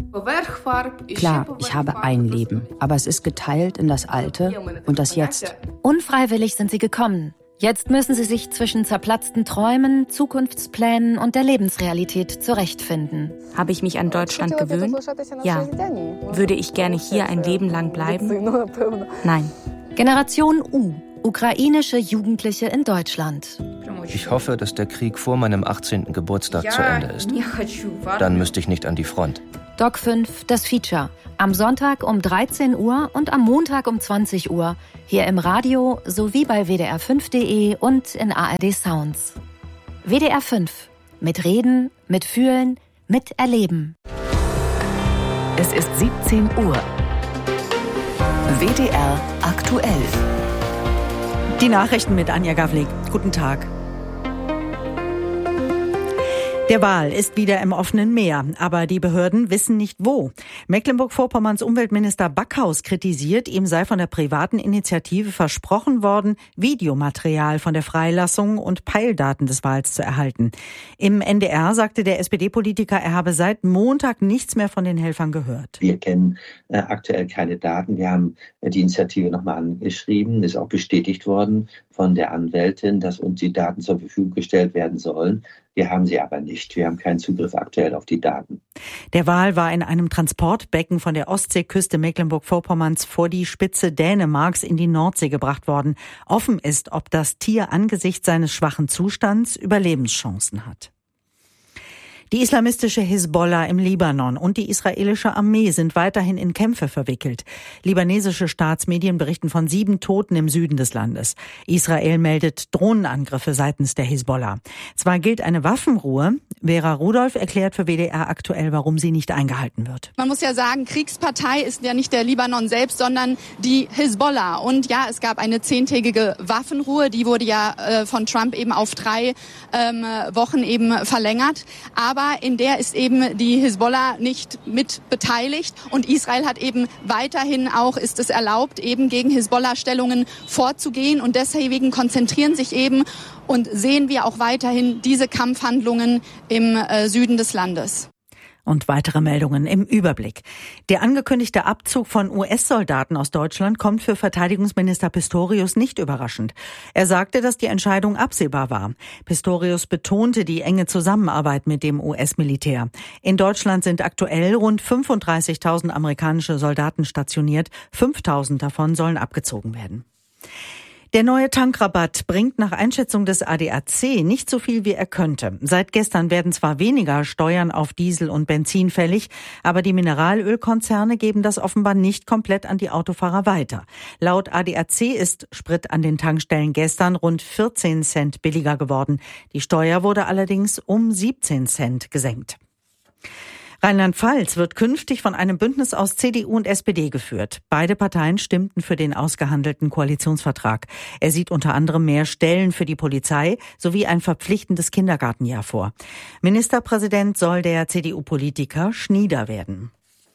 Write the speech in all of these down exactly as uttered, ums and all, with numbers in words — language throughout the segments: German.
Klar, ich habe ein Leben, aber es ist geteilt in das Alte und das Jetzt. Unfreiwillig sind sie gekommen. Jetzt müssen sie sich zwischen zerplatzten Träumen, Zukunftsplänen und der Lebensrealität zurechtfinden. Habe ich mich an Deutschland gewöhnt? Ja. Würde ich gerne hier ein Leben lang bleiben? Nein. Generation U. Ukrainische Jugendliche in Deutschland. Ich hoffe, dass der Krieg vor meinem achtzehnten Geburtstag zu Ende ist. Dann müsste ich nicht an die Front. Doc fünf, das Feature. Am Sonntag um dreizehn Uhr und am Montag um zwanzig Uhr. Hier im Radio sowie bei w d r fünf punkt d e und in A R D Sounds. W D R fünf. Mit Reden, mit Fühlen, mit Erleben. Es ist siebzehn Uhr. W D R aktuell. Die Nachrichten mit Anja Gavlik. Guten Tag. Der Wal ist wieder im offenen Meer, aber die Behörden wissen nicht wo. Mecklenburg-Vorpommerns Umweltminister Backhaus kritisiert, ihm sei von der privaten Initiative versprochen worden, Videomaterial von der Freilassung und Peildaten des Wals zu erhalten. Im N D R sagte der S P D-Politiker, er habe seit Montag nichts mehr von den Helfern gehört. Wir kennen äh, aktuell keine Daten. Wir haben äh, die Initiative nochmal angeschrieben, ist auch bestätigt worden von der Anwältin, dass uns die Daten zur Verfügung gestellt werden sollen. Wir haben sie aber nicht. Wir haben keinen Zugriff aktuell auf die Daten. Der Wal war in einem Transportbecken von der Ostseeküste Mecklenburg-Vorpommerns vor die Spitze Dänemarks in die Nordsee gebracht worden. Offen ist, ob das Tier angesichts seines schwachen Zustands Überlebenschancen hat. Die islamistische Hisbollah im Libanon und die israelische Armee sind weiterhin in Kämpfe verwickelt. Libanesische Staatsmedien berichten von sieben Toten im Süden des Landes. Israel meldet Drohnenangriffe seitens der Hisbollah. Zwar gilt eine Waffenruhe, Vera Rudolph erklärt für W D R aktuell, warum sie nicht eingehalten wird. Man muss ja sagen, Kriegspartei ist ja nicht der Libanon selbst, sondern die Hisbollah. Und ja, es gab eine zehntägige Waffenruhe, die wurde ja äh, von Trump eben auf drei ähm, Wochen eben verlängert. Aber in der ist eben die Hisbollah nicht mit beteiligt und Israel hat eben weiterhin auch, ist es erlaubt, eben gegen Hisbollah-Stellungen vorzugehen und deswegen konzentrieren sich eben und sehen wir auch weiterhin diese Kampfhandlungen im äh, Süden des Landes. Und weitere Meldungen im Überblick. Der angekündigte Abzug von U S-Soldaten aus Deutschland kommt für Verteidigungsminister Pistorius nicht überraschend. Er sagte, dass die Entscheidung absehbar war. Pistorius betonte die enge Zusammenarbeit mit dem U S-Militär. In Deutschland sind aktuell rund fünfunddreißigtausend amerikanische Soldaten stationiert. fünftausend davon sollen abgezogen werden. Der neue Tankrabatt bringt nach Einschätzung des A D A C nicht so viel, wie er könnte. Seit gestern werden zwar weniger Steuern auf Diesel und Benzin fällig, aber die Mineralölkonzerne geben das offenbar nicht komplett an die Autofahrer weiter. Laut A D A C ist Sprit an den Tankstellen gestern rund vierzehn Cent billiger geworden. Die Steuer wurde allerdings um siebzehn Cent gesenkt. Rheinland-Pfalz wird künftig von einem Bündnis aus C D U und S P D geführt. Beide Parteien stimmten für den ausgehandelten Koalitionsvertrag. Er sieht unter anderem mehr Stellen für die Polizei sowie ein verpflichtendes Kindergartenjahr vor. Ministerpräsident soll der C D U-Politiker Schnieder werden.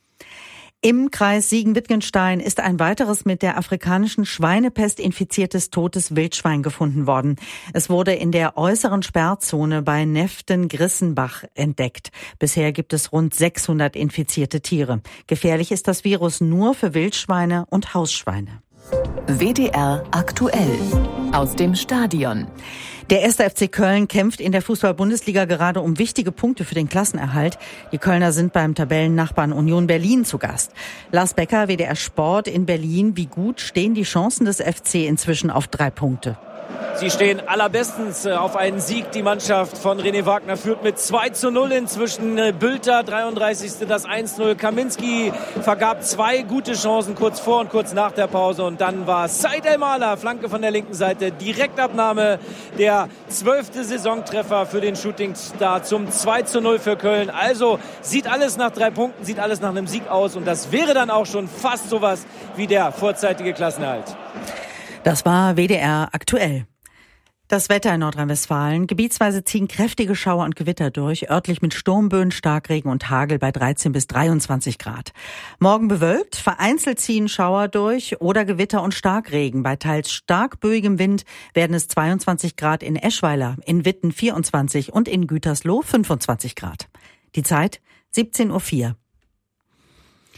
Im Kreis Siegen-Wittgenstein ist ein weiteres mit der afrikanischen Schweinepest infiziertes totes Wildschwein gefunden worden. Es wurde in der äußeren Sperrzone bei Neften-Grissenbach entdeckt. Bisher gibt es rund sechshundert infizierte Tiere. Gefährlich ist das Virus nur für Wildschweine und Hausschweine. W D R aktuell aus dem Stadion. Der erste F C Köln kämpft in der Fußball-Bundesliga gerade um wichtige Punkte für den Klassenerhalt. Die Kölner sind beim Tabellennachbarn Union Berlin zu Gast. Lars Becker, W D R Sport in Berlin. Wie gut stehen die Chancen des F C inzwischen auf drei Punkte? Sie stehen allerbestens auf einen Sieg. Die Mannschaft von René Wagner führt mit zwei zu null inzwischen. Bülter, dreiunddreißigste das eins null. Kaminski vergab zwei gute Chancen kurz vor und kurz nach der Pause. Und dann war Said El-Maler, Flanke von der linken Seite, Direktabnahme. Der zwölfte Saisontreffer für den Shootingstar zum zwei zu null für Köln. Also sieht alles nach drei Punkten, sieht alles nach einem Sieg aus. Und das wäre dann auch schon fast sowas wie der vorzeitige Klassenerhalt. Das war W D R aktuell. Das Wetter in Nordrhein-Westfalen. Gebietsweise ziehen kräftige Schauer und Gewitter durch, örtlich mit Sturmböen, Starkregen und Hagel bei dreizehn bis dreiundzwanzig Grad. Morgen bewölkt, vereinzelt ziehen Schauer durch oder Gewitter und Starkregen. Bei teils stark böigem Wind werden es zweiundzwanzig Grad in Eschweiler, in Witten vierundzwanzig und in Gütersloh fünfundzwanzig Grad. Die Zeit siebzehn Uhr vier.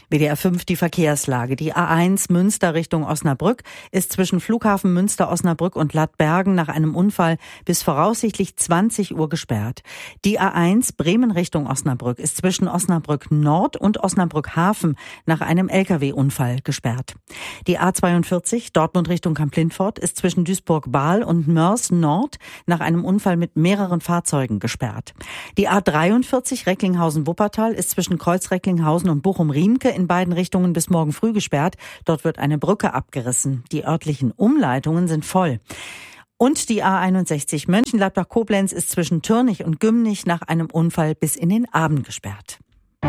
W D R fünf die Verkehrslage. Die A eins Münster Richtung Osnabrück ist zwischen Flughafen Münster-Osnabrück und Lattbergen nach einem Unfall bis voraussichtlich zwanzig Uhr gesperrt. Die A eins Bremen Richtung Osnabrück ist zwischen Osnabrück Nord und Osnabrück Hafen nach einem L K W-Unfall gesperrt. Die A zweiundvierzig Dortmund Richtung Kamp-Lintfort ist zwischen Duisburg-Bahl und Mörs Nord nach einem Unfall mit mehreren Fahrzeugen gesperrt. Die A dreiundvierzig Recklinghausen-Wuppertal ist zwischen Kreuz-Recklinghausen und Bochum-Riemke in beiden Richtungen bis morgen früh gesperrt. Dort wird eine Brücke abgerissen. Die örtlichen Umleitungen sind voll. Und die A einundsechzig Mönchengladbach-Koblenz ist zwischen Türnich und Gümnich nach einem Unfall bis in den Abend gesperrt.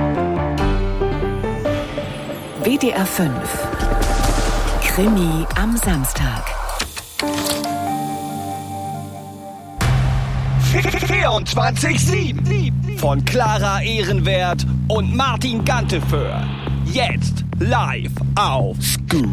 W D R fünf Krimi am Samstag. vierundzwanzig sieben von Clara Ehrenwert und Martin Ganteföhr. Jetzt live auf Scoop.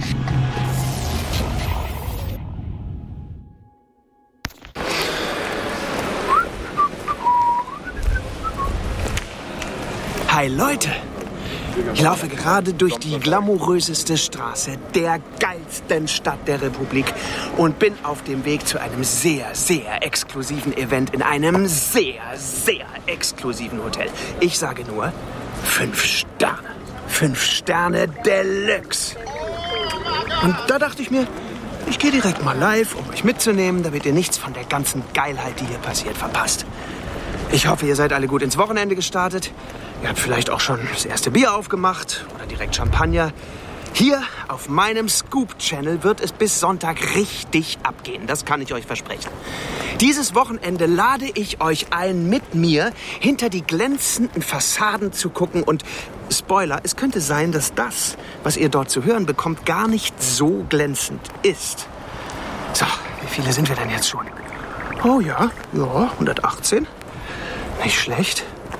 Hi Leute, ich laufe gerade durch die glamouröseste Straße der geilsten Stadt der Republik und bin auf dem Weg zu einem sehr, sehr exklusiven Event in einem sehr, sehr exklusiven Hotel. Ich sage nur, fünf Sterne. Fünf Sterne Deluxe. Und da dachte ich mir, ich gehe direkt mal live, um euch mitzunehmen, damit ihr nichts von der ganzen Geilheit, die hier passiert, verpasst. Ich hoffe, ihr seid alle gut ins Wochenende gestartet. Ihr habt vielleicht auch schon das erste Bier aufgemacht oder direkt Champagner. Hier auf meinem Scoop-Channel wird es bis Sonntag richtig abgehen. Das kann ich euch versprechen. Dieses Wochenende lade ich euch ein, mit mir hinter die glänzenden Fassaden zu gucken. Und Spoiler, es könnte sein, dass das, was ihr dort zu hören bekommt, gar nicht so glänzend ist. So, wie viele sind wir denn jetzt schon? Oh ja, ja, hundertachtzehn. Nicht schlecht.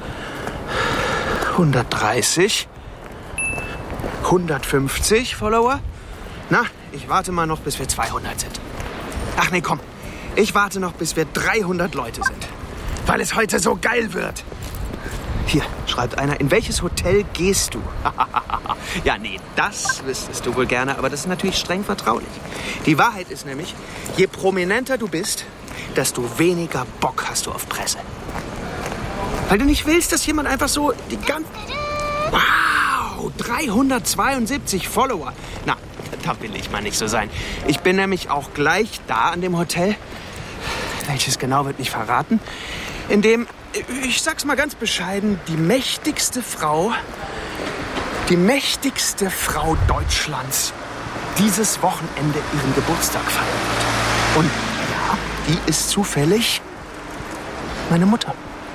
hundertdreißig. hundertfünfzig Follower. Na, ich warte mal noch, bis wir zweihundert sind. Ach nee, komm. Ich warte noch, bis wir dreihundert Leute sind. Weil es heute so geil wird. Hier, schreibt einer, in welches Hotel gehst du? Ja, nee, das wüsstest du wohl gerne, aber das ist natürlich streng vertraulich. Die Wahrheit ist nämlich, je prominenter du bist, desto weniger Bock hast du auf Presse. Weil du nicht willst, dass jemand einfach so die ganze... Wow, dreihundertzweiundsiebzig Follower. Na, da will ich mal nicht so sein. Ich bin nämlich auch gleich da an dem Hotel. Welches genau wird nicht verraten. In dem, ich sag's mal ganz bescheiden, die mächtigste Frau, die mächtigste Frau Deutschlands dieses Wochenende ihren Geburtstag feiern wird. Und ja, die ist zufällig meine Mutter.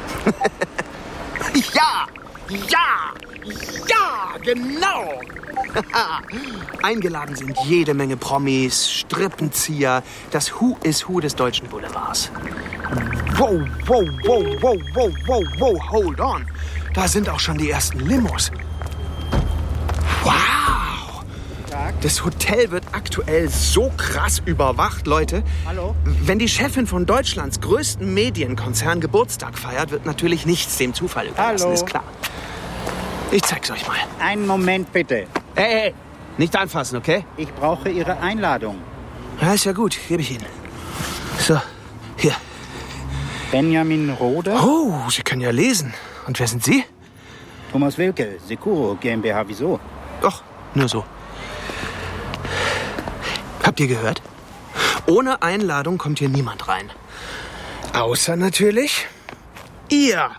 Ja, ja, ja, genau. Eingeladen sind jede Menge Promis, Strippenzieher, das Who is Who des deutschen Boulevards. Wow, wow, wow, wow, wow, wow, wow, hold on. Da sind auch schon die ersten Limos. Wow. Das Hotel wird aktuell so krass überwacht, Leute. Hallo? Wenn die Chefin von Deutschlands größten Medienkonzern Geburtstag feiert, wird natürlich nichts dem Zufall überlassen, Hallo? Ist klar. Ich zeig's euch mal. Einen Moment bitte. Hey, hey, nicht anfassen, okay? Ich brauche Ihre Einladung. Ja, ist ja gut, gebe ich Ihnen. So, hier. Benjamin Rode. Oh, Sie können ja lesen. Und wer sind Sie? Thomas Wilke, Securo GmbH. Wieso? Doch, nur so. Habt ihr gehört? Ohne Einladung kommt hier niemand rein. Außer natürlich ihr.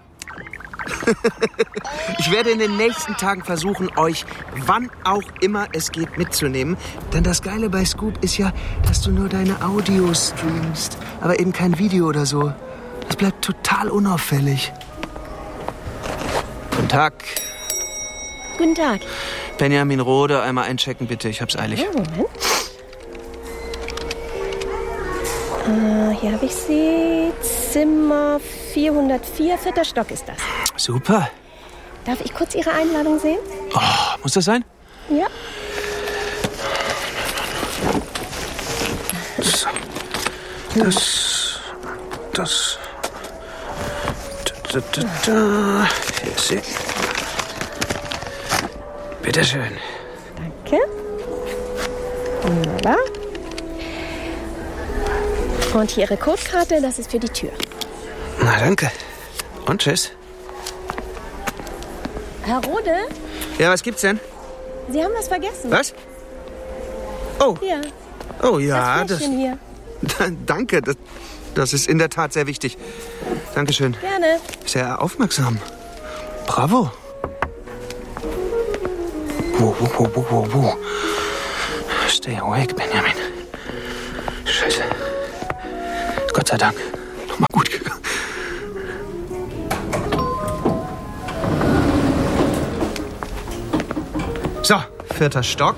Ich werde in den nächsten Tagen versuchen, euch, wann auch immer es geht, mitzunehmen. Denn das Geile bei Scoop ist ja, dass du nur deine Audio streamst, aber eben kein Video oder so. Das bleibt total unauffällig. Guten Tag. Guten Tag. Benjamin Rode, einmal einchecken bitte, ich hab's eilig. Ja, Moment. Äh, hier habe ich Sie. Zimmer vierhundertvier, vierter Stock ist das. Super. Darf ich kurz Ihre Einladung sehen? Oh, muss das sein? Ja. Das, das, das, da, da, da, da. Hier ist sie. Bitteschön. Danke. Voilà. Und hier Ihre Codekarte, das ist für die Tür. Na, danke. Und tschüss. Herr Rode? Ja, was gibt's denn? Sie haben was vergessen. Was? Oh. Hier. Oh ja, das Fläschchen hier. Danke, das, das ist in der Tat sehr wichtig. Dankeschön. Gerne. Sehr aufmerksam. Bravo. Wo, wo, wo, wo, wo, wo. Stay awake, Benjamin. Scheiße. Gott sei Dank. Nochmal gut gegangen. So, vierter Stock.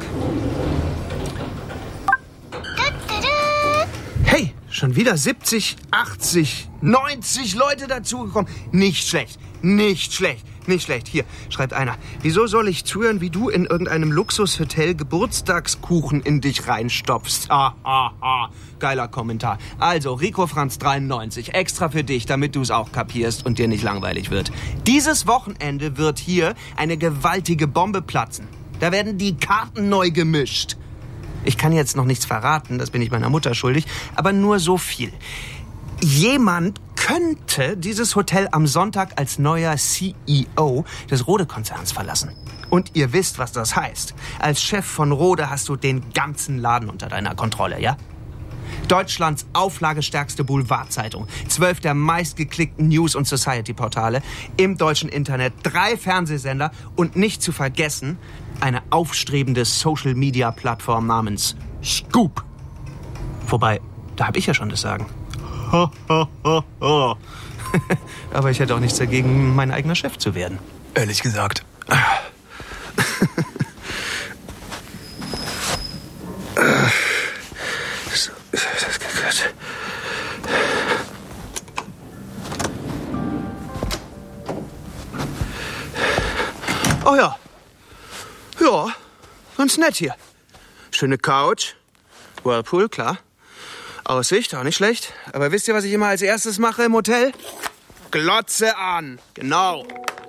Hey, schon wieder siebzig, achtzig, neunzig Leute dazugekommen. Nicht schlecht, nicht schlecht, nicht schlecht. Hier, schreibt einer. Wieso soll ich zuhören, wie du in irgendeinem Luxushotel Geburtstagskuchen in dich reinstopfst? Ha, ha, ha. Geiler Kommentar. Also, Rico Franz dreiundneunzig, extra für dich, damit du es auch kapierst und dir nicht langweilig wird. Dieses Wochenende wird hier eine gewaltige Bombe platzen. Da werden die Karten neu gemischt. Ich kann jetzt noch nichts verraten, das bin ich meiner Mutter schuldig, aber nur so viel. Jemand könnte dieses Hotel am Sonntag als neuer C E O des Rode-Konzerns verlassen. Und ihr wisst, was das heißt. Als Chef von Rode hast du den ganzen Laden unter deiner Kontrolle, ja? Deutschlands auflagestärkste Boulevardzeitung, zwölf der meistgeklickten News- und Society-Portale im deutschen Internet, drei Fernsehsender und nicht zu vergessen eine aufstrebende Social-Media-Plattform namens Scoop. Wobei, da habe ich ja schon das Sagen. Ho, ho, ho, ho. Aber ich hätte auch nichts dagegen, mein eigener Chef zu werden. Ehrlich gesagt. Oh ja. Ja, ganz nett hier. Schöne Couch. Whirlpool, klar. Aussicht, auch nicht schlecht. Aber wisst ihr, was ich immer als erstes mache im Hotel? Glotze an. Genau.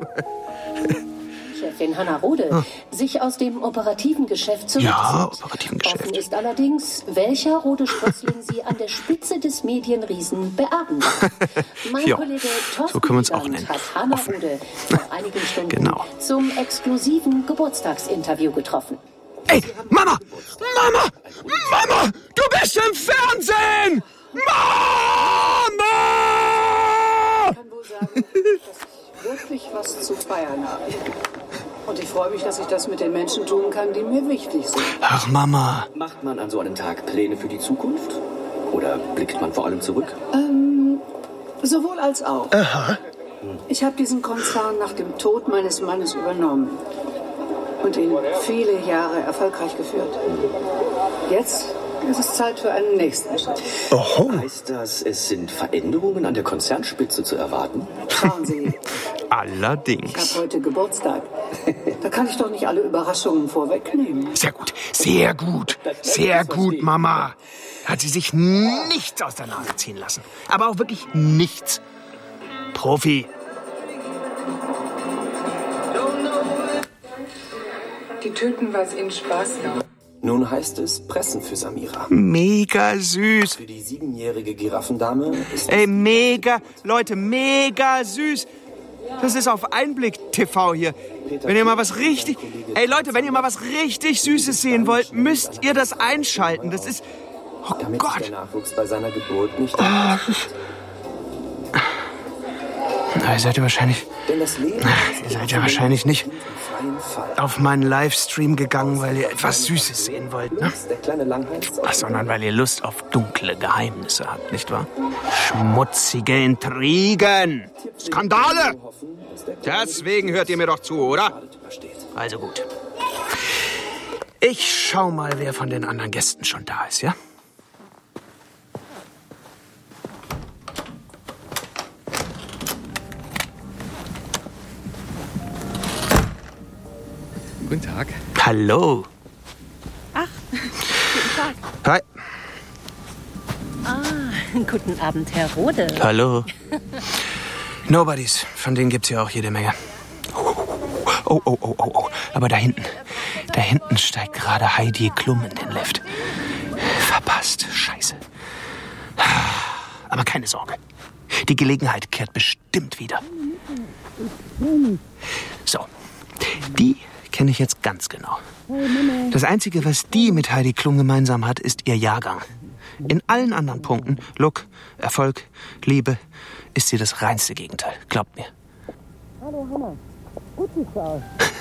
Chefin Hanna Rode, oh. sich aus dem operativen Geschäft zurückzieht. Ja, operativen Geschäft. Offen ist allerdings, welcher Rode-Sprössling sie an der Spitze des Medienriesen beerben darf. Mein jo, Kollege Thorsten so können wir uns auch nennen. hat Hanna Rode vor einigen Stunden genau. zum exklusiven Geburtstagsinterview getroffen. Ey, Mama! Mama! Mama! Du bist im Fernsehen! Mama! Ich kann wohl sagen, dass ich wirklich was zu feiern habe. Und ich freue mich, dass ich das mit den Menschen tun kann, die mir wichtig sind. Ach, Mama. Macht man an so einem Tag Pläne für die Zukunft? Oder blickt man vor allem zurück? Ähm, sowohl als auch. Aha. Ich habe diesen Konzern nach dem Tod meines Mannes übernommen. Und ihn viele Jahre erfolgreich geführt. Jetzt ist es Zeit für einen nächsten Schritt. Oho. Heißt das, es sind Veränderungen an der Konzernspitze zu erwarten? Schauen Sie. Allerdings. Ich habe heute Geburtstag. Da kann ich doch nicht alle Überraschungen vorwegnehmen. Sehr gut, sehr gut, sehr gut, Mama. Hat sie sich nichts aus der Nase ziehen lassen. Aber auch wirklich nichts. Profi. Die töten, was ihnen Spaß macht. Nun heißt es Pressen für Samira. Mega süß. Für die siebenjährige Giraffendame ist... Ey, mega, Leute, mega süß. Das ist auf Einblick T V hier. Wenn ihr mal was richtig... Ey, Leute, wenn ihr mal was richtig Süßes sehen wollt, müsst ihr das einschalten. Das ist... Oh damit Gott. Der Nachwuchs bei seiner Geburt nicht... Oh. Na, ihr seid ja wahrscheinlich... Denn das Leben ihr seid ja wahrscheinlich nicht auf meinen Livestream gegangen, weil ihr etwas Süßes sehen wollt, ne? Ach, sondern weil ihr Lust auf dunkle Geheimnisse habt, nicht wahr? Schmutzige Intrigen! Skandale! Deswegen hört ihr mir doch zu, oder? Also gut. Ich schau mal, wer von den anderen Gästen schon da ist, ja? Guten Tag. Hallo. Ach, guten Tag. Hi. Ah, guten Abend, Herr Rode. Hallo. Nobodies, von denen gibt's ja auch jede Menge. Oh, oh, oh, oh, oh. Aber da hinten, da hinten steigt gerade Heidi Klum in den Lift. Verpasst. Scheiße. Aber keine Sorge. Die Gelegenheit kehrt bestimmt wieder. So. Die kenne ich jetzt ganz genau. Das Einzige, was die mit Heidi Klum gemeinsam hat, ist ihr Jahrgang. In allen anderen Punkten, Look, Erfolg, Liebe, ist sie das reinste Gegenteil. Glaubt mir. Hallo, Hanna. Gut siehst du aus.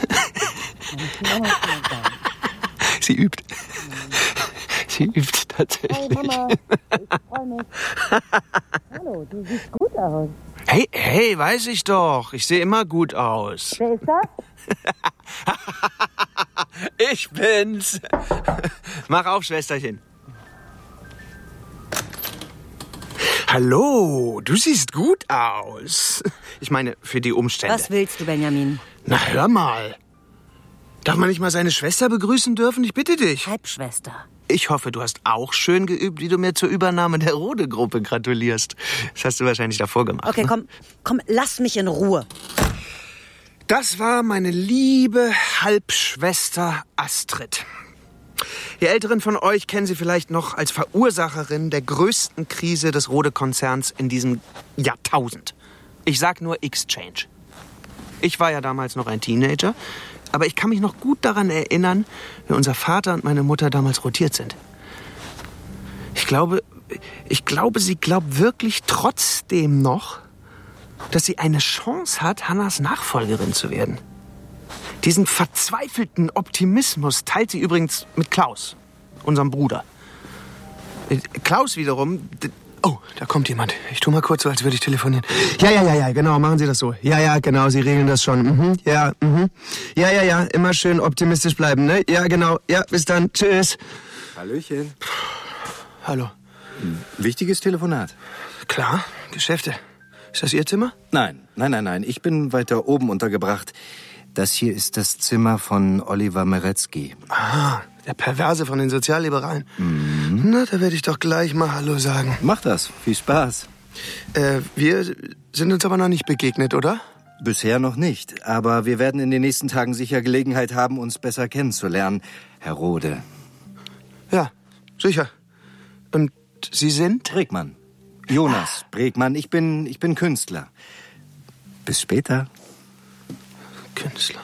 Sie übt. Sie übt tatsächlich. Hey, Mama. Ich freu mich. Hallo, du siehst gut aus. Hey, hey, weiß ich doch. Ich sehe immer gut aus. Wer ist das? Ich bin's. Mach auf, Schwesterchen. Hallo, du siehst gut aus. Ich meine, für die Umstände. Was willst du, Benjamin? Na, hör mal. Darf man nicht mal seine Schwester begrüßen dürfen? Ich bitte dich. Halbschwester. Ich hoffe, du hast auch schön geübt, wie du mir zur Übernahme der Rode-Gruppe gratulierst. Das hast du wahrscheinlich davor gemacht. Okay, ne? komm, komm, lass mich in Ruhe. Das war meine liebe Halbschwester Astrid. Die Älteren von euch kennen sie vielleicht noch als Verursacherin der größten Krise des Rode-Konzerns in diesem Jahrtausend. Ich sag nur Exchange. Ich war ja damals noch ein Teenager, aber ich kann mich noch gut daran erinnern, wie unser Vater und meine Mutter damals rotiert sind. Ich glaube, ich glaube, sie glaubt wirklich trotzdem noch, dass sie eine Chance hat, Hannas Nachfolgerin zu werden. Diesen verzweifelten Optimismus teilt sie übrigens mit Klaus, unserem Bruder. Klaus wiederum... Oh, da kommt jemand. Ich tu mal kurz so, als würde ich telefonieren. Ja, ja, ja, ja, genau, machen Sie das so. Ja, ja, genau, Sie regeln das schon. Mhm, ja, mhm. Ja, ja, ja, immer schön optimistisch bleiben, ne? Ja, genau. Ja, bis dann. Tschüss. Hallöchen. Hallo. Wichtiges Telefonat. Klar, Geschäfte. Ist das Ihr Zimmer? Nein, nein, nein, nein. Ich bin weiter oben untergebracht. Das hier ist das Zimmer von Oliver Meretzky. Ah, der Perverse von den Sozialliberalen. Mhm. Na, da werde ich doch gleich mal Hallo sagen. Mach das. Viel Spaß. Äh, wir sind uns aber noch nicht begegnet, oder? Bisher noch nicht. Aber wir werden in den nächsten Tagen sicher Gelegenheit haben, uns besser kennenzulernen, Herr Rode. Ja, sicher. Und Sie sind? Bregmann. Jonas Bregmann. Ich bin, ich bin Künstler. Bis später. Künstler.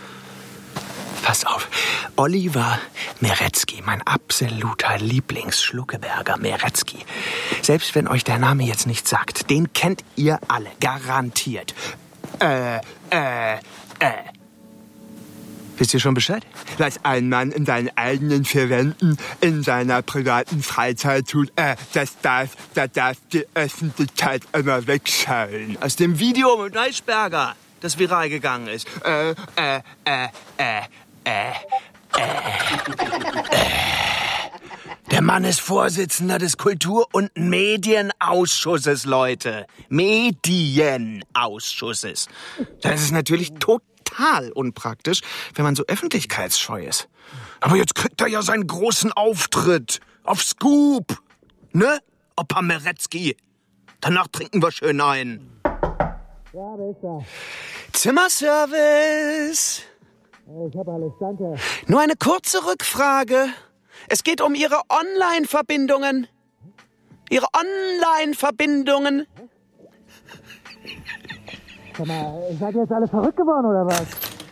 Pass auf. Oliver Meretzky, mein absoluter Lieblingsschluckeberger Meretzky. Selbst wenn euch der Name jetzt nichts sagt, den kennt ihr alle, garantiert. Äh, äh, äh. Wisst ihr schon Bescheid? Was ein Mann in seinen eigenen vier Wänden in seiner privaten Freizeit tut, äh, das darf, da darf die Öffentlichkeit immer wegschauen. Aus dem Video mit Neischberger, das viral gegangen ist. Äh, äh, äh, äh, äh, äh. Der Mann ist Vorsitzender des Kultur- und Medienausschusses, Leute. Medienausschusses. Das ist natürlich total unpraktisch, wenn man so öffentlichkeitsscheu ist. Aber jetzt kriegt er ja seinen großen Auftritt. Auf Scoop. Ne, Opa Meretzky? Danach trinken wir schön ein. Ja, wer ist da? Zimmerservice. Ich hab alles, danke. Nur eine kurze Rückfrage. Es geht um Ihre Online-Verbindungen. Ihre Online-Verbindungen. Sag mal, seid ihr jetzt alle verrückt geworden, oder was?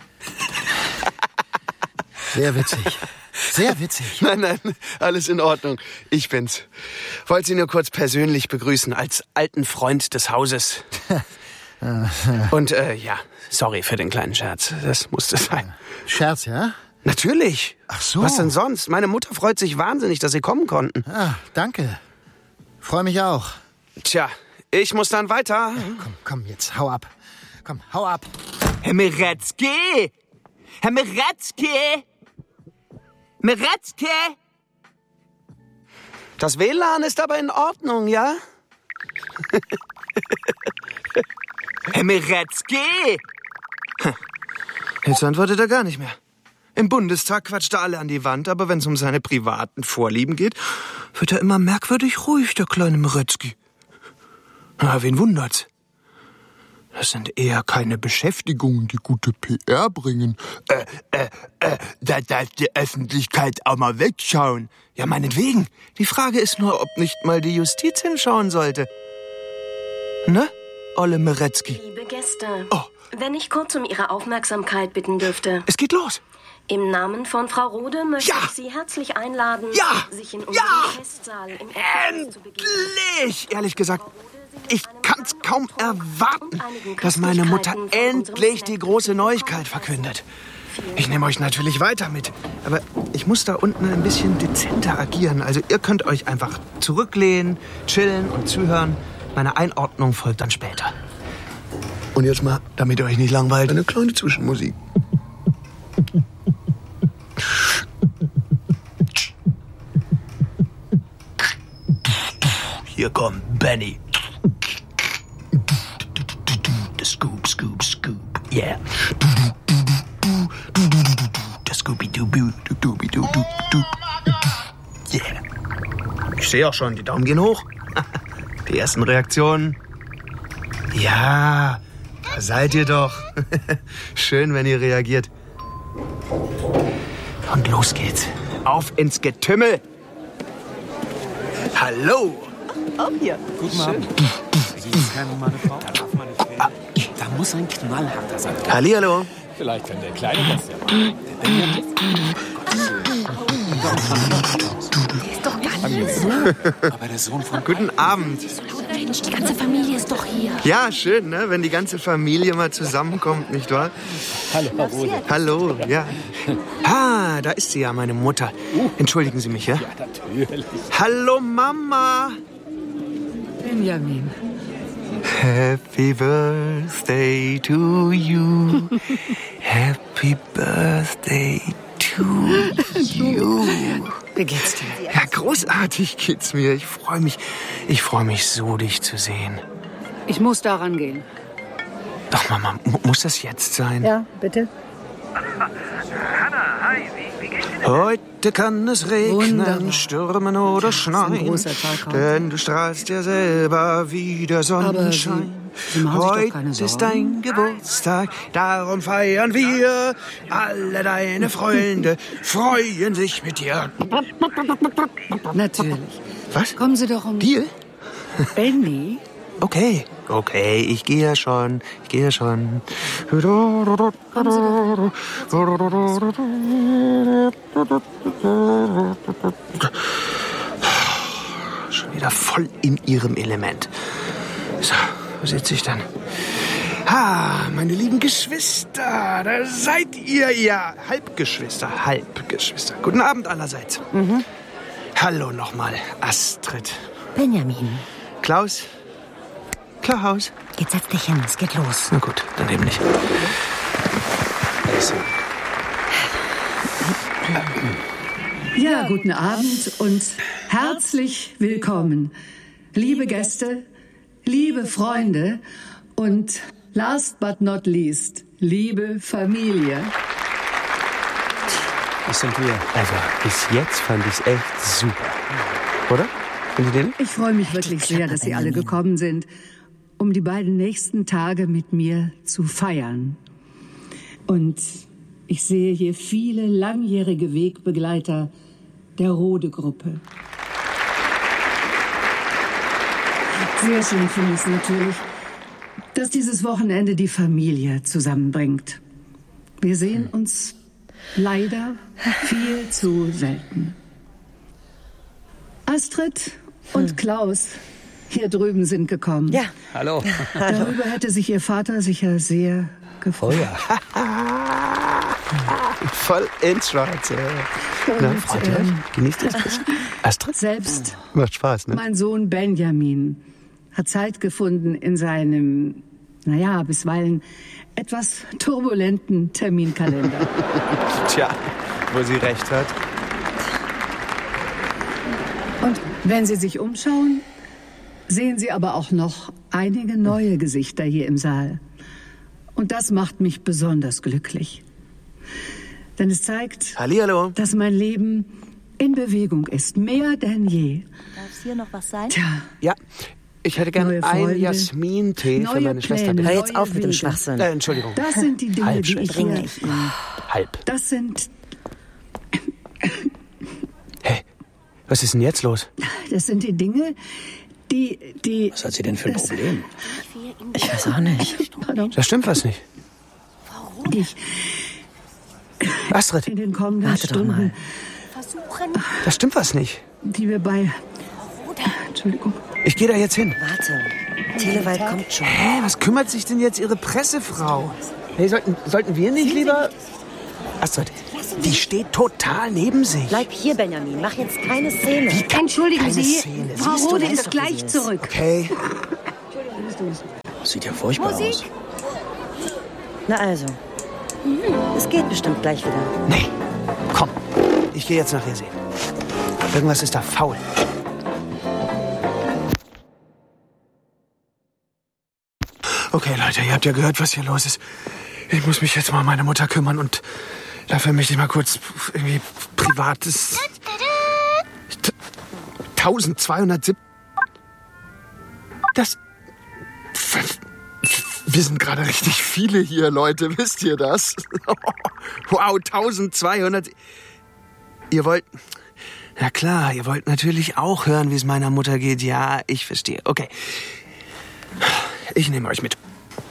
Sehr witzig. Sehr witzig. Nein, nein, alles in Ordnung. Ich bin's. Wollte Sie nur kurz persönlich begrüßen, als alten Freund des Hauses. Und, äh, ja, sorry für den kleinen Scherz. Das musste sein. Scherz, ja? Natürlich. Ach so. Was denn sonst? Meine Mutter freut sich wahnsinnig, dass Sie kommen konnten. Ah, danke. Freu mich auch. Tja, ich muss dann weiter. Ja, komm, komm, jetzt, hau ab. Komm, hau ab. Herr Meretzky! Herr Meretzky! Meretzky! Das W L A N ist aber in Ordnung, ja? Herr Meretzky! Jetzt antwortet er gar nicht mehr. Im Bundestag quatscht er alle an die Wand, aber wenn es um seine privaten Vorlieben geht, wird er immer merkwürdig ruhig, der kleine Meretzky. Na, wen wundert's? Das sind eher keine Beschäftigungen, die gute P R bringen. Äh, äh, äh, da darf die Öffentlichkeit auch mal wegschauen. Ja, meinetwegen. Die Frage ist nur, ob nicht mal die Justiz hinschauen sollte. Ne, Olle Meretzky? Liebe Gäste, oh. wenn ich kurz um Ihre Aufmerksamkeit bitten dürfte. Es geht los. Im Namen von Frau Rode möchte ja. ich Sie herzlich einladen, ja. sich in unserem ja. Festsaal im Endlich! Zu begeben. Ehrlich gesagt, ich kann's kaum erwarten, dass meine Mutter endlich die große Neuigkeit verkündet. Ich nehme euch natürlich weiter mit, aber ich muss da unten ein bisschen dezenter agieren. Also ihr könnt euch einfach zurücklehnen, chillen und zuhören. Meine Einordnung folgt dann später. Und jetzt mal, damit ihr euch nicht langweilt, eine kleine Zwischenmusik. Hier kommt Benny. The Scoop, Scoop, Scoop, yeah. The Scooby-Doo, Dooby-Doo, yeah. Ich sehe auch schon, die Daumen gehen hoch. Die ersten Reaktionen. Ja, da seid ihr doch. Schön, wenn ihr reagiert. Und los geht's. Auf ins Getümmel. Hallo. Auch hier. Guten Abend. Sie ist keine normale Frau. Da darf man nicht reden. Da muss ein knallharter sein. Hallihallo. Vielleicht kann der Kleine das ja machen. Der ist doch gar nicht so. Aber der Sohn von... Guten Abend. Mensch, die ganze Familie ist doch hier. Ja, schön, ne? Wenn die ganze Familie mal zusammenkommt, nicht wahr? Hallo, Herr Rode. Hallo, ja. Ah, da ist sie ja, meine Mutter. Entschuldigen Sie mich, ja? Ja, natürlich. Hallo, Mama. Benjamin. Happy Birthday to you. Happy Birthday to you. Wie geht's dir? Ja, großartig geht's mir. Ich freue mich, ich freue mich so, dich zu sehen. Ich muss da rangehen. Doch, Mama, muss das jetzt sein? Ja, bitte. Hanna, hi, wie, wie geht's dir? Heute kann es regnen, Wunderbar. Stürmen oder schneien, denn du strahlst ja selber wie der Sonnenschein. Sie, Sie Heute ist dein Geburtstag, darum feiern wir. Alle deine Freunde freuen sich mit dir. Natürlich. Was? Kommen Sie doch um... Deal? Benny? Okay, okay, ich gehe ja schon, ich gehe ja schon. Kommen Sie doch. Schon wieder voll in ihrem Element. So, wo sitze ich dann? Ah, meine lieben Geschwister, da seid ihr ja. Halbgeschwister, Halbgeschwister. Guten Abend allerseits. Mhm. Hallo nochmal, Astrid. Benjamin. Klaus. Klaus. Jetzt setz dich hin, es geht los. Na gut, dann eben nicht. Also. Ja, guten Abend und herzlich willkommen. Liebe Gäste, liebe Freunde und last but not least, liebe Familie. Das sind wir. Also, bis jetzt fand ich es echt super. Oder? Findet ihr nicht? Ich freue mich wirklich sehr, dass Sie alle gekommen sind, um die beiden nächsten Tage mit mir zu feiern. Und ich sehe hier viele langjährige Wegbegleiter der Rode-Gruppe. Sehr schön finde ich es natürlich, dass dieses Wochenende die Familie zusammenbringt. Wir sehen uns leider viel zu selten. Astrid und Klaus hier drüben sind gekommen. Ja. Hallo. Darüber hätte sich Ihr Vater sicher sehr gefreut. Oh ja. Voll ins Schwarze. Na, freut ihr euch? Genießt ihr es ein bisschen? Astrid? Selbst macht Spaß, ne? Mein Sohn Benjamin hat Zeit gefunden in seinem, naja, bisweilen etwas turbulenten Terminkalender. Tja, wo sie recht hat. Und wenn Sie sich umschauen, sehen Sie aber auch noch einige neue Gesichter hier im Saal. Und das macht mich besonders glücklich. Denn es zeigt, Hallihallo. dass mein Leben in Bewegung ist, mehr denn je. Darf es hier noch was sein? Tja. Ja, Ich hätte gern einen Jasmin-Tee für meine Schwester. Hör jetzt auf mit dem Schwachsinn. Äh, Entschuldigung. Das sind die Dinge, Halb die ich bringe hier... ich Ihnen. Halb. Das sind... Hey, was ist denn jetzt los? Das sind die Dinge, die... die Was hat sie denn für ein Problem? Ich weiß auch nicht. Pardon. Da stimmt was nicht. Ich... Astrid. In den kommenden Warte doch Stunden, mal. Da stimmt was nicht. die wir bei... Entschuldigung. Ich gehe da jetzt hin. Warte. Telewald kommt schon. Hä, was kümmert sich denn jetzt Ihre Pressefrau? Hey, sollten, sollten wir nicht lieber... Astrid, die steht total neben sich. Bleib hier, Benjamin. Mach jetzt keine Szene. Entschuldigen Keine Sie, Szene. Frau Siehst du, Rode das ist doch, gleich wie sie ist. zurück. Okay. Das sieht ja furchtbar Musik. aus. Na also. Es geht bestimmt gleich wieder. Nee, komm. Ich gehe jetzt nachher sehen. Irgendwas ist da faul. Okay, Leute, ihr habt ja gehört, was hier los ist. Ich muss mich jetzt mal um meine Mutter kümmern und dafür möchte ich mal kurz irgendwie privates... eintausendzweihundertsiebzig... Das... Wir sind gerade richtig viele hier, Leute. Wisst ihr das? Wow, eintausendzweihundert... Ihr wollt... Ja klar, ihr wollt natürlich auch hören, wie es meiner Mutter geht. Ja, ich verstehe. Okay. Ich nehme euch mit.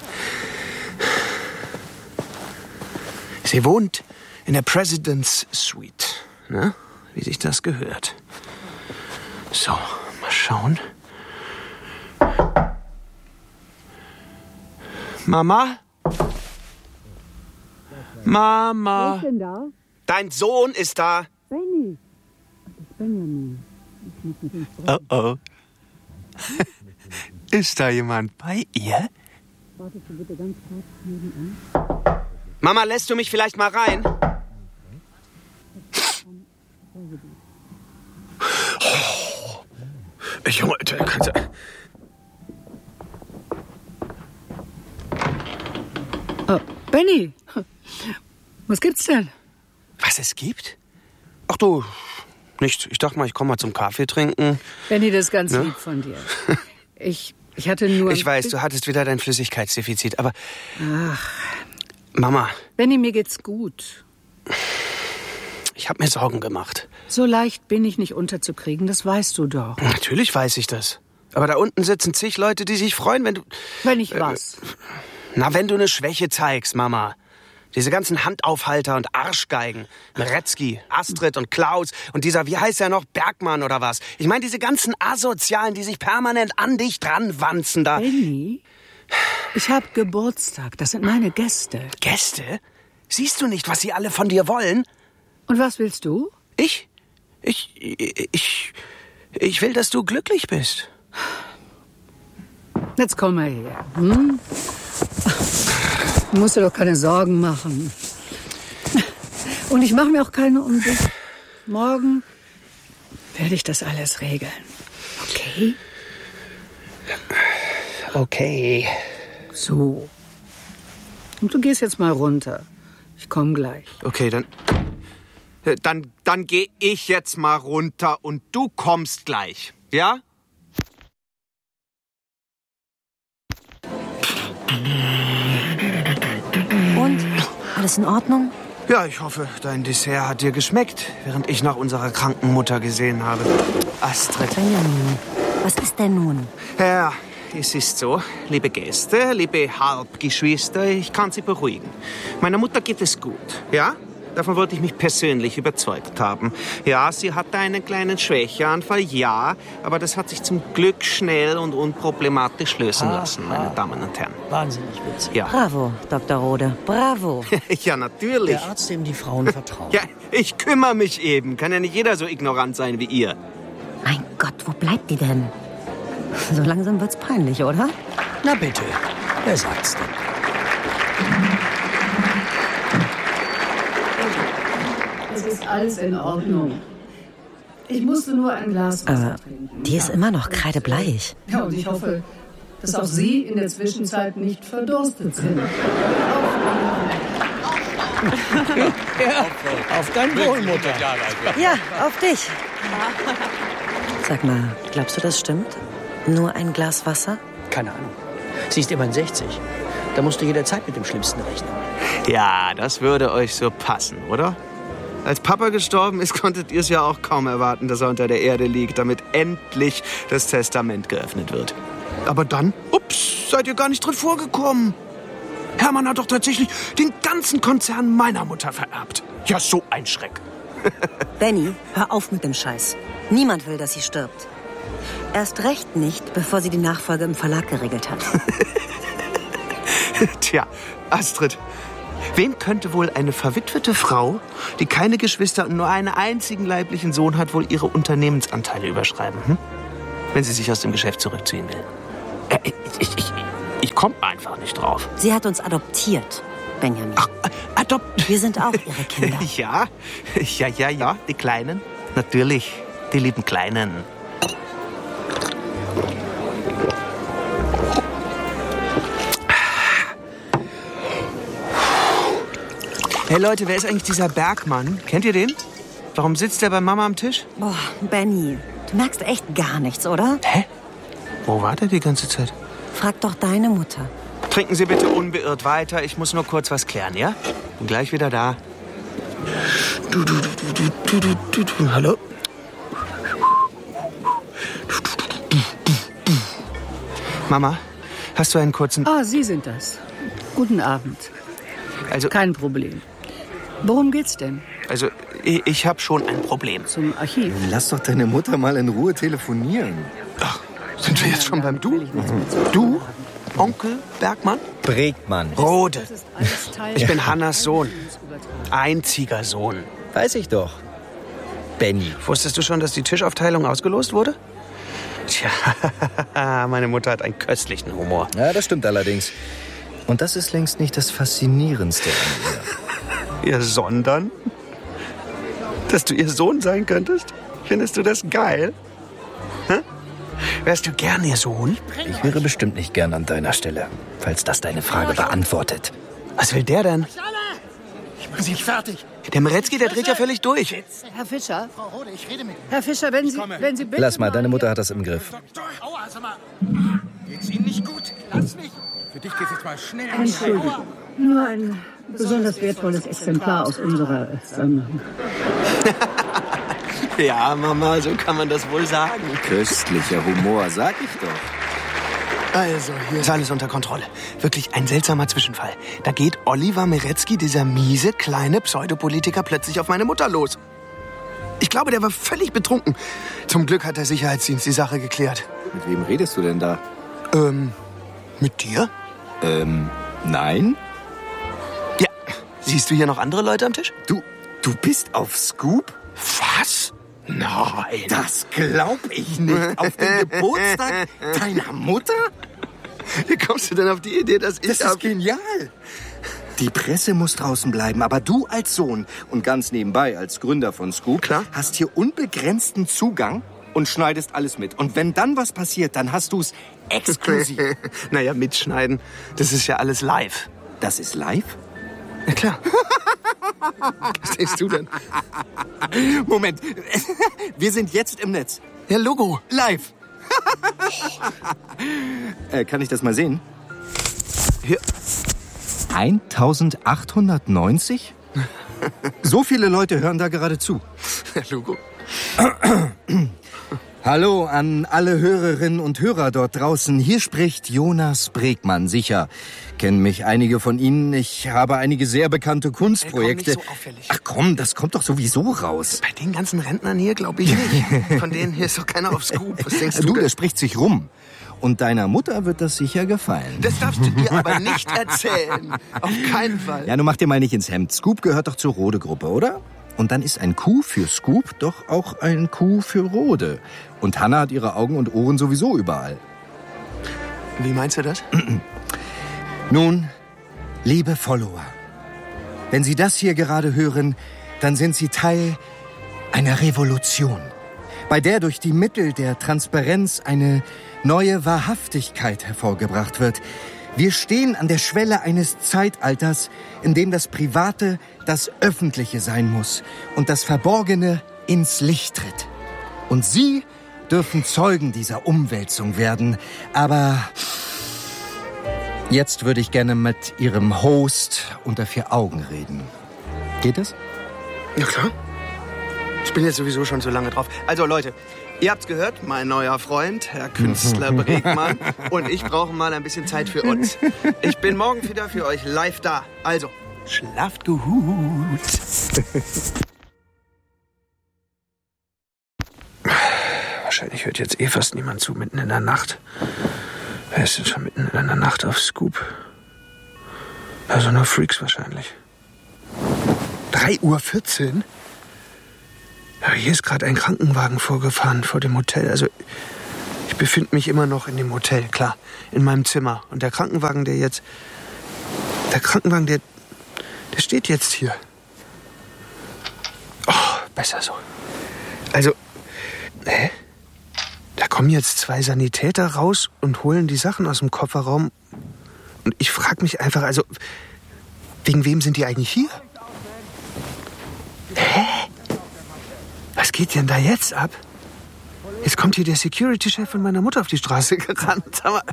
Sie wohnt in der President's Suite, ne? Wie sich das gehört. So, mal schauen. Mama? Mama? Wer ist denn da? Dein Sohn ist da. Benny. Das ist Benjamin. Ich muss mit ihm Oh oh. Ist da jemand bei ihr? Wartest du bitte ganz kurz nebenan? Mama, lässt du mich vielleicht mal rein? Oh, Junge, kannst du... Oh, Benny, was gibt's denn? Was es gibt? Ach du, nichts. Ich dachte mal, ich komme mal zum Kaffee trinken. Benny, das ist ganz Ne? lieb von dir. Ich, ich hatte nur... Ich weiß, du hattest wieder dein Flüssigkeitsdefizit, aber... Ach, Mama, Benny, mir geht's gut. ich habe mir Sorgen gemacht. So leicht bin ich nicht unterzukriegen, das weißt du doch. Natürlich weiß ich das. Aber da unten sitzen zig Leute, die sich freuen, wenn du... Wenn ich Äh, was. Na, wenn du eine Schwäche zeigst, Mama. Diese ganzen Handaufhalter und Arschgeigen. Meretzky, Astrid und Klaus und dieser, wie heißt er noch, Bergmann oder was? Ich meine, diese ganzen Asozialen, die sich permanent an dich dran wanzen da. Benny, ich hab Geburtstag, das sind meine Gäste. Gäste? Siehst du nicht, was sie alle von dir wollen? Und was willst du? Ich? Ich, ich, ich will, dass du glücklich bist. Jetzt komm mal her. Hm? Du musst dir doch keine Sorgen machen. Und ich mache mir auch keine um dich. Morgen werde ich das alles regeln. Okay? Okay. So. Und du gehst jetzt mal runter. Ich komme gleich. Okay, dann... Dann, dann gehe ich jetzt mal runter und du kommst gleich. Ja? Und? Alles in Ordnung? Ja, ich hoffe, dein Dessert hat dir geschmeckt, während ich nach unserer kranken Mutter gesehen habe. Astrid. Benjamin, was ist denn nun? Ja, es ist so. Liebe Gäste, liebe Halbgeschwister, ich kann Sie beruhigen. Meiner Mutter geht es gut, ja? Davon wollte ich mich persönlich überzeugt haben. Ja, sie hatte einen kleinen Schwächeanfall, ja, aber das hat sich zum Glück schnell und unproblematisch lösen lassen, meine Damen und Herren. Wahnsinnig witzig. Ja. Bravo, Doktor Rode, bravo. Ja, natürlich. Der Arzt, dem die Frauen vertrauen. Ja, ich kümmere mich eben. Kann ja nicht jeder so ignorant sein wie ihr. Mein Gott, wo bleibt die denn? So langsam wird's peinlich, oder? Na bitte, wer sagt's denn? Es ist alles in Ordnung. Ich musste nur ein Glas Wasser Aber trinken. die ist immer noch kreidebleich. Ja, und ich hoffe, dass auch Sie in der Zwischenzeit nicht verdurstet sind. Ja, auf dein Wohl, Mutter. Ja, auf dich. Sag mal, glaubst du, das stimmt? Nur ein Glas Wasser? Keine Ahnung. Sie ist immerhin sechzig. Da musst du jederzeit mit dem Schlimmsten rechnen. Ja, das würde euch so passen, oder? Als Papa gestorben ist, konntet ihr es ja auch kaum erwarten, dass er unter der Erde liegt, damit endlich das Testament geöffnet wird. Aber dann, ups, seid ihr gar nicht drin vorgekommen. Hermann hat doch tatsächlich den ganzen Konzern meiner Mutter vererbt. Ja, so ein Schreck. Benny, hör auf mit dem Scheiß. Niemand will, dass sie stirbt. Erst recht nicht, bevor sie die Nachfolge im Verlag geregelt hat. Tja, Astrid, wem könnte wohl eine verwitwete Frau, die keine Geschwister und nur einen einzigen leiblichen Sohn hat, wohl ihre Unternehmensanteile überschreiben, hm? Wenn sie sich aus dem Geschäft zurückziehen will? Äh, ich, ich, ich, ich komme einfach nicht drauf. Sie hat uns adoptiert, Benjamin. Ach, adopt... Wir sind auch ihre Kinder. Ja, ja, ja, ja, die Kleinen. Natürlich, die lieben Kleinen. Hey Leute, wer ist eigentlich dieser Bergmann? Kennt ihr den? Warum sitzt der bei Mama am Tisch? Boah, Benny, du merkst echt gar nichts, oder? Hä? Wo war der die ganze Zeit? Frag doch deine Mutter. Trinken Sie bitte unbeirrt weiter. Ich muss nur kurz was klären, ja? Bin gleich wieder da. Du, du, du, du, du, du, du, du. Hallo? Mama, hast du einen kurzen... Ah, Sie sind das. Guten Abend. Also... Kein Problem. Worum geht's denn? Also, ich, ich habe schon ein Problem. Zum Archiv. Lass doch deine Mutter mal in Ruhe telefonieren. Ach, sind wir jetzt schon beim Du? Du? Onkel Bergmann? Bregmann. Rode. Ich bin Hannas Sohn. Einziger Sohn. Weiß ich doch. Benny. Wusstest du schon, dass die Tischaufteilung ausgelost wurde? Tja, meine Mutter hat einen köstlichen Humor. Ja, das stimmt allerdings. Und das ist längst nicht das Faszinierendste an ihr. Ja, sondern? Dass du ihr Sohn sein könntest? Findest du das geil? Hä? Wärst du gern ihr Sohn? Ich wäre bestimmt nicht gern an deiner Stelle, falls das deine Frage beantwortet. Was will der denn? Ich bin nicht fertig. Der Meretzky, der dreht ja völlig durch. Herr Fischer. Frau Rode, ich rede mit Ihnen. Herr Fischer, wenn Sie, wenn Sie bitte... Lass mal, deine Mutter hat das im Griff. Aua, sag mal. Geht's Ihnen nicht gut? Lass mich. Für dich geht's jetzt mal schnell. Entschuldigung. Nur ein besonders wertvolles Exemplar aus unserer Sammlung. Ja, Mama, so kann man das wohl sagen. Köstlicher Humor, sag ich doch. Also, hier ist alles unter Kontrolle. Wirklich ein seltsamer Zwischenfall. Da geht Oliver Meretzky, dieser miese, kleine Pseudopolitiker, plötzlich auf meine Mutter los. Ich glaube, der war völlig betrunken. Zum Glück hat der Sicherheitsdienst die Sache geklärt. Mit wem redest du denn da? Ähm, mit dir? Ähm, nein? Ja, siehst du hier noch andere Leute am Tisch? Du, du bist auf Scoop? Was? Nein. Das glaub ich nicht. Auf dem Geburtstag deiner Mutter? Wie kommst du denn auf die Idee, dass ich... Das ist genial. Die Presse muss draußen bleiben, aber du als Sohn und ganz nebenbei als Gründer von Scoop Klar. hast hier unbegrenzten Zugang und schneidest alles mit. Und wenn dann was passiert, dann hast du's exklusiv. Naja, mitschneiden, das ist ja alles live. Das ist live? Na klar. Was denkst du denn? Moment, wir sind jetzt im Netz. Ja, Logo. Live. äh, kann ich das mal sehen? Hier. eintausendachthundertneunzig? So viele Leute hören da gerade zu. Ja, Logo. Hallo an alle Hörerinnen und Hörer dort draußen. Hier spricht Jonas Bregmann. Sicher kennen mich einige von Ihnen. Ich habe einige sehr bekannte Kunstprojekte. Ey, komm, nicht so auffällig. Ach komm, das kommt doch sowieso raus. Bei den ganzen Rentnern hier glaube ich nicht. Von denen hier ist doch keiner auf Scoop. Was denkst du? Du, denn? der spricht sich rum. Und deiner Mutter wird das sicher gefallen. Das darfst du dir aber nicht erzählen. Auf keinen Fall. Ja, nun mach dir mal nicht ins Hemd. Scoop gehört doch zur Rode-Gruppe, oder? Und dann ist ein Q für Scoop doch auch ein Q für Rode. Und Hanna hat ihre Augen und Ohren sowieso überall. Wie meinst du das? Nun, liebe Follower, wenn Sie das hier gerade hören, dann sind Sie Teil einer Revolution, bei der durch die Mittel der Transparenz eine neue Wahrhaftigkeit hervorgebracht wird. Wir stehen an der Schwelle eines Zeitalters, in dem das Private das Öffentliche sein muss und das Verborgene ins Licht tritt. Und Sie dürfen Zeugen dieser Umwälzung werden. Aber jetzt würde ich gerne mit Ihrem Host unter vier Augen reden. Geht es? Ja, klar. Ich bin jetzt sowieso schon so lange drauf. Also, Leute, ihr habt's gehört, mein neuer Freund, Herr Künstler Bregmann, und ich brauchen mal ein bisschen Zeit für uns. Ich bin morgen wieder für euch live da. Also, schlaft gut. Wahrscheinlich hört jetzt eh fast niemand zu, mitten in der Nacht. Wer ist denn schon mitten in der Nacht auf Scoop? Also nur Freaks wahrscheinlich. drei Uhr vierzehn? Ja, hier ist gerade ein Krankenwagen vorgefahren vor dem Hotel. Also ich befinde mich immer noch in dem Hotel, klar, in meinem Zimmer. Und der Krankenwagen, der jetzt... Der Krankenwagen, der... Der steht jetzt hier. Oh, besser so. Also... Hä? Da kommen jetzt zwei Sanitäter raus und holen die Sachen aus dem Kofferraum. Und ich frage mich einfach, also... Wegen wem sind die eigentlich hier? Hä? Was geht denn da jetzt ab? Jetzt kommt hier der Security-Chef von meiner Mutter auf die Straße gerannt. Sag mal,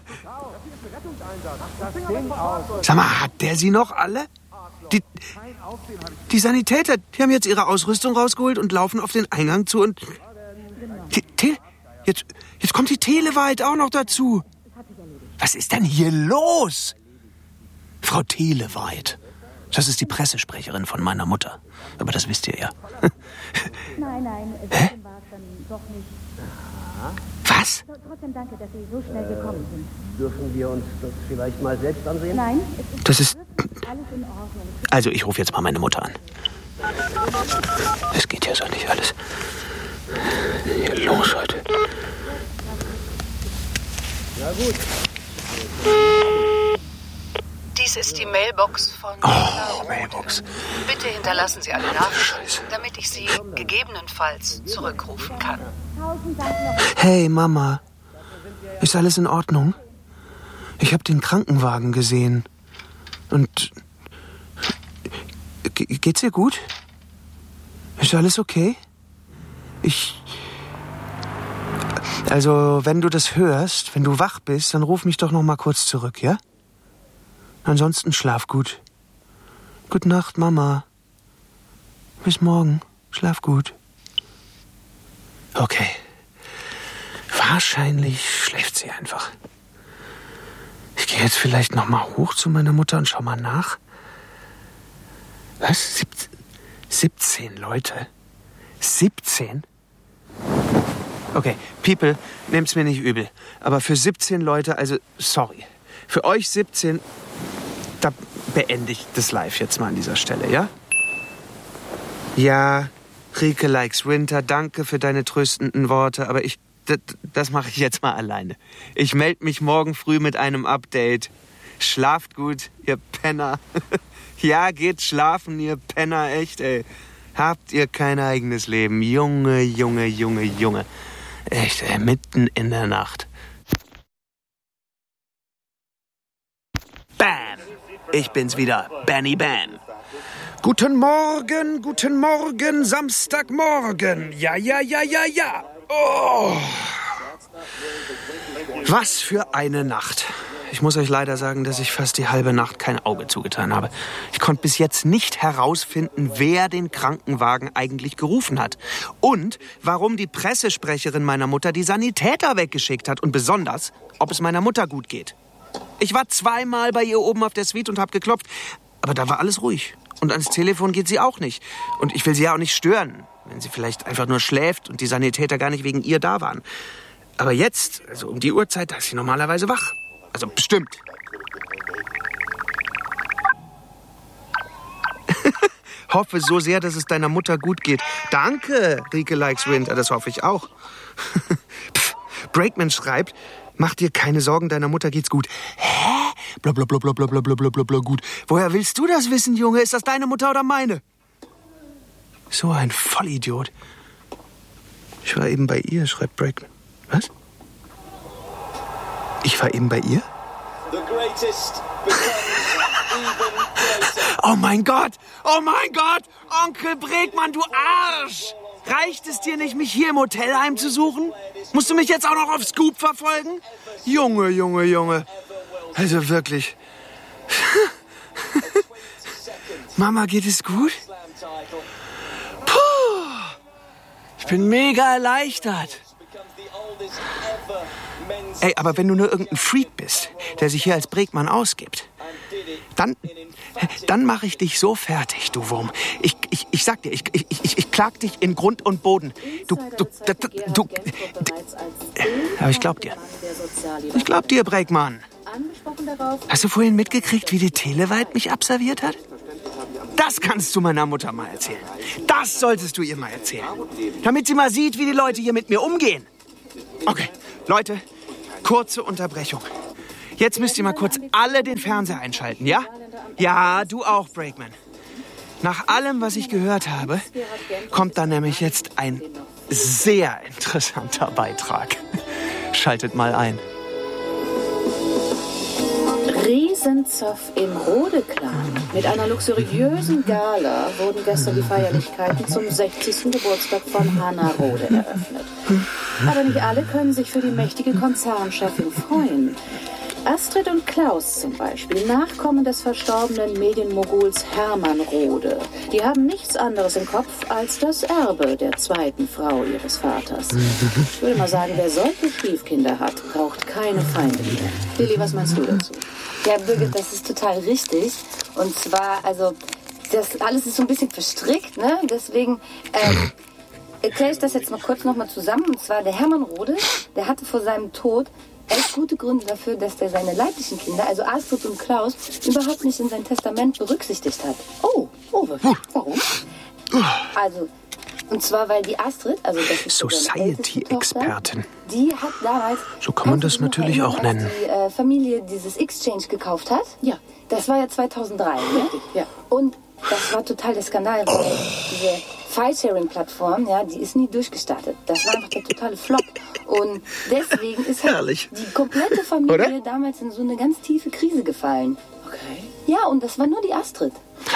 Sag mal, hat der sie noch alle? Die, die Sanitäter, die haben jetzt ihre Ausrüstung rausgeholt und laufen auf den Eingang zu und... Die, Te, jetzt, jetzt kommt die Teleweit auch noch dazu. Was ist denn hier los? Frau Teleweit. Das ist die Pressesprecherin von meiner Mutter. Aber das wisst ihr ja. Nein, nein, es Hä? war es dann doch nicht. Was? Trotzdem danke, dass Sie so schnell gekommen sind. Dürfen wir uns das vielleicht mal selbst ansehen? Nein, es ist Das ist... alles in Ordnung. Also, ich rufe jetzt mal meine Mutter an. Es geht ja so nicht alles. Was ist hier los heute? Na gut. Dies ist die Mailbox von... Oh, Mailbox. Bitte hinterlassen Sie eine Nachricht, damit ich Sie gegebenenfalls zurückrufen kann. Hey, Mama. Ist alles in Ordnung? Ich habe den Krankenwagen gesehen. Und... Ge- Geht's ihr gut? Ist alles okay? Ich... Also, wenn du das hörst, wenn du wach bist, dann ruf mich doch noch mal kurz zurück, ja? Ansonsten schlaf gut. Gute Nacht, Mama. Bis morgen. Schlaf gut. Okay. Wahrscheinlich schläft sie einfach. Ich gehe jetzt vielleicht noch mal hoch zu meiner Mutter und schau mal nach. Was? Sieb- siebzehn Leute? siebzehn? Okay, People, nehmt's mir nicht übel. Aber für siebzehn Leute, also sorry. Für euch siebzehn... Da beende ich das Live jetzt mal an dieser Stelle, ja? Ja, Rieke likes Winter, danke für deine tröstenden Worte, aber ich, das, das mache ich jetzt mal alleine. Ich melde mich morgen früh mit einem Update. Schlaft gut, ihr Penner. Ja, geht schlafen, ihr Penner, echt, ey. Habt ihr kein eigenes Leben? Junge, Junge, Junge, Junge. Echt, ey, mitten in der Nacht. Bam! Ich bin's wieder, Benny Bam. Guten Morgen, guten Morgen, Samstagmorgen. Ja, ja, ja, ja, ja. Oh. Was für eine Nacht. Ich muss euch leider sagen, dass ich fast die halbe Nacht kein Auge zugetan habe. Ich konnte bis jetzt nicht herausfinden, wer den Krankenwagen eigentlich gerufen hat. Und warum die Pressesprecherin meiner Mutter die Sanitäter weggeschickt hat. Und besonders, ob es meiner Mutter gut geht. Ich war zweimal bei ihr oben auf der Suite und habe geklopft. Aber da war alles ruhig. Und ans Telefon geht sie auch nicht. Und ich will sie ja auch nicht stören, wenn sie vielleicht einfach nur schläft und die Sanitäter gar nicht wegen ihr da waren. Aber jetzt, also um die Uhrzeit, da ist sie normalerweise wach. Also bestimmt. Hoffe so sehr, dass es deiner Mutter gut geht. Danke, Rieke likes Winter, das hoffe ich auch. Pff, Breakman schreibt, mach dir keine Sorgen, deiner Mutter geht's gut. Hä? Blablabla, blablabla, blablabla, bla, gut. Woher willst du das wissen, Junge? Ist das deine Mutter oder meine? So ein Vollidiot. Ich war eben bei ihr, schreibt Breakman. Was? Ich war eben bei ihr? Oh mein Gott! Oh mein Gott! Onkel Bregmann, du Arsch! Reicht es dir nicht, mich hier im Hotel heimzusuchen? Musst du mich jetzt auch noch auf Scoop verfolgen? Junge, Junge, Junge. Also wirklich. Mama, geht es gut? Puh. Ich bin mega erleichtert. Ey, aber wenn du nur irgendein Freak bist, der sich hier als Bregmann ausgibt, dann, dann mache ich dich so fertig, du Wurm. Ich, ich, ich sag dir, ich, ich, ich, ich klag dich in Grund und Boden. Du, du, du, du, du aber ich glaub dir. Ich glaub dir, Bregmann. Hast du vorhin mitgekriegt, wie die Teleweit mich abserviert hat? Das kannst du meiner Mutter mal erzählen. Das solltest du ihr mal erzählen. Damit sie mal sieht, wie die Leute hier mit mir umgehen. Okay, Leute, kurze Unterbrechung. Jetzt müsst ihr mal kurz alle den Fernseher einschalten, ja? Ja, du auch, Bregman. Nach allem, was ich gehört habe, kommt da nämlich jetzt ein sehr interessanter Beitrag. Schaltet mal ein. Riesenzoff im Rode-Clan. Mit einer luxuriösen Gala wurden gestern die Feierlichkeiten zum sechzigsten Geburtstag von Hannah Rode eröffnet. Aber nicht alle können sich für die mächtige Konzernchefin freuen. Astrid und Klaus zum Beispiel, Nachkommen des verstorbenen Medienmoguls Hermann Rode, die haben nichts anderes im Kopf als das Erbe der zweiten Frau ihres Vaters. Ich würde mal sagen, wer solche Stiefkinder hat, braucht keine Feinde mehr. Lilli, was meinst du dazu? Ja, Birgit, das ist total richtig. Und zwar, also, das alles ist so ein bisschen verstrickt, ne? Deswegen ähm, erkläre ich das jetzt mal kurz nochmal zusammen. Und zwar, der Hermann Rode, der hatte vor seinem Tod echt gute Gründe dafür, dass der seine leiblichen Kinder, also Astrid und Klaus, überhaupt nicht in sein Testament berücksichtigt hat. Oh, oh, wirklich? Warum? Also, und zwar, weil die Astrid, also das ist Society-Expertin. Die hat damals... So kann man das natürlich auch nennen. Die äh, Familie dieses Exchange gekauft hat. Ja. Das war ja zweitausenddrei, ne? Ja. Und das war total der Skandal, weil oh. diese File-Sharing-Plattform, ja, die ist nie durchgestartet. Das war einfach der totale Flop. Und deswegen ist halt Herrlich. die komplette Familie Oder? damals in so eine ganz tiefe Krise gefallen. Okay. Ja, und das war nur die Astrid.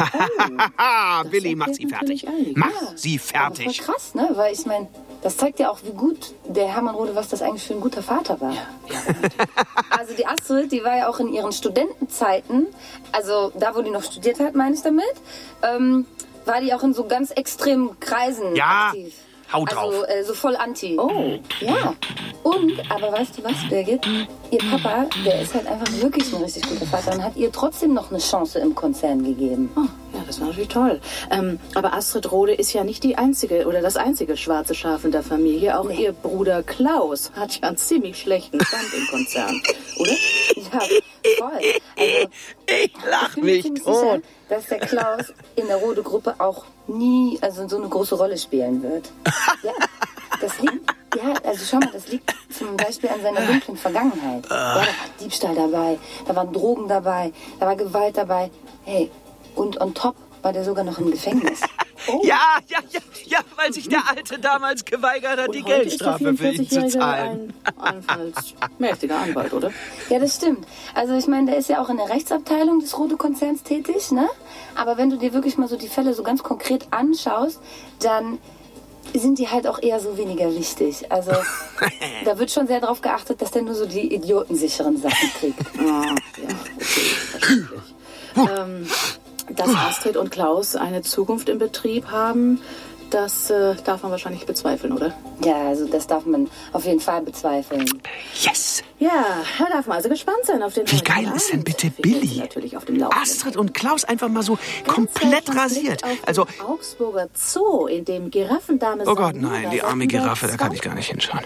Hahaha, Billy, mach sie fertig. Mach Ja. sie fertig. Aber voll krass, ne? Weil ich meine, das zeigt ja auch, wie gut der Hermann Rode, was das eigentlich für ein guter Vater war. Ja, ja. Also die Astrid, die war ja auch in ihren Studentenzeiten, also da, wo die noch studiert hat, meine ich damit, ähm, war die auch in so ganz extremen Kreisen Ja. aktiv. Hau drauf. Also äh, so voll anti. Oh. Ja. Und, aber weißt du was, Birgit? Ihr Papa, der ist halt einfach wirklich ein richtig guter Vater und hat ihr trotzdem noch eine Chance im Konzern gegeben. Oh, ja, das war natürlich toll. Ähm, aber Astrid Rode ist ja nicht die einzige oder das einzige schwarze Schaf in der Familie. Auch nee. Ihr Bruder Klaus hat ja einen ziemlich schlechten Stand im Konzern, oder? Ja, voll. Also, ich lach ich mich bin mir tot. sicher, dass der Klaus in der Rode-Gruppe auch nie also so eine große Rolle spielen wird. Ja, das liegt, ja, also schau mal, das liegt zum Beispiel an seiner dunklen Vergangenheit. Ja, da war Diebstahl dabei, da waren Drogen dabei, da war Gewalt dabei. Hey, und on top war der sogar noch im Gefängnis. Oh. Ja, ja, ja, ja, weil sich der Alte damals geweigert hat, Und die heute Geldstrafe ist der für ihn zu zahlen. Ein, allenfalls mächtiger Anwalt, oder? Ja, das stimmt. Also ich meine, der ist ja auch in der Rechtsabteilung des Rode-Konzerns tätig, ne? Aber wenn du dir wirklich mal so die Fälle so ganz konkret anschaust, dann sind die halt auch eher so weniger wichtig. Also da wird schon sehr darauf geachtet, dass der nur so die idiotensicheren Sachen kriegt. Ah, ja, okay, verständlich. ähm, dass Astrid und Klaus eine Zukunft im Betrieb haben, das äh, darf man wahrscheinlich bezweifeln, oder? Ja, also das darf man auf jeden Fall bezweifeln. Yes! Ja, da darf man also gespannt sein auf den Wie geil Abend. ist denn bitte Billy? Natürlich auf dem Laufenden. Astrid und Klaus einfach mal so komplett rasiert. Auf Also, dem Augsburger Zoo, in dem Giraffendame... oh Gott, nein, die arme Giraffe, da kann ich gar nicht hinschauen.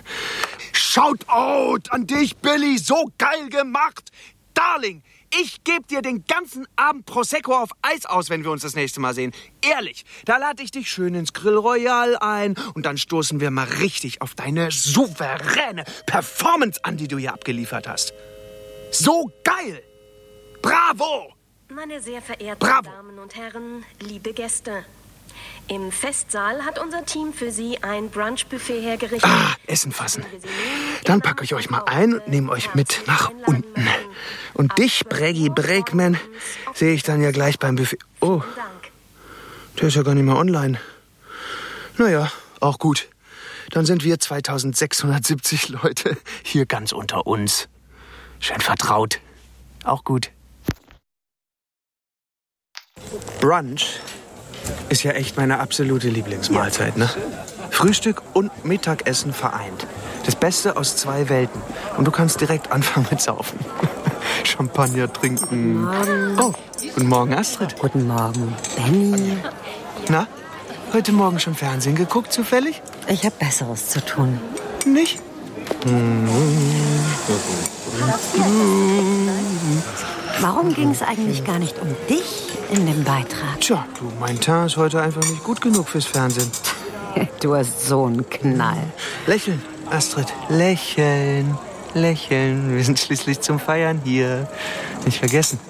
Shoutout an dich, Billy, so geil gemacht! Darling, ich gebe dir den ganzen Abend Prosecco auf Eis aus, wenn wir uns das nächste Mal sehen. Ehrlich, da lade ich dich schön ins Grill Royal ein und dann stoßen wir mal richtig auf deine souveräne Performance an, die du hier abgeliefert hast. So geil! Bravo! Meine sehr verehrten Bravo. Damen und Herren, liebe Gäste. Im Festsaal hat unser Team für Sie ein Brunchbuffet hergerichtet. Ah, Essen fassen. Dann packe ich euch mal ein und nehme euch mit nach unten. Und dich, Breggy Bregman, sehe ich dann ja gleich beim Buffet. Oh, der ist ja gar nicht mehr online. Naja, Auch gut. Dann sind wir zweitausendsechshundertsiebzig Leute hier ganz unter uns. Schön vertraut. Auch gut. Brunch ist ja echt meine absolute Lieblingsmahlzeit, ne? Frühstück und Mittagessen vereint. Das Beste aus zwei Welten. Und du kannst direkt anfangen mit Saufen. Champagner trinken. Morgen. Oh, guten Morgen, Astrid. Guten Morgen, Benny. Na, heute Morgen schon Fernsehen geguckt, zufällig? Ich habe Besseres zu tun. Nicht? Warum ging es eigentlich gar nicht um dich in dem Beitrag? Tja, du, mein Teint ist heute einfach nicht gut genug fürs Fernsehen. Du hast so einen Knall. Lächeln, Astrid, lächeln, lächeln. Wir sind schließlich zum Feiern hier. Nicht vergessen.